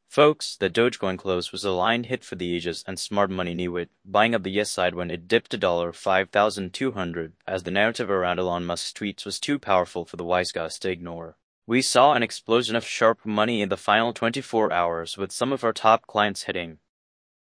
Folks, the Dogecoin close was a line hit for the ages, and smart money knew it, buying up the yes side when it dipped to $5,200, as the narrative around Elon Musk's tweets was too powerful for the wise guys to ignore. We saw an explosion of sharp money in the final 24 hours, with some of our top clients hitting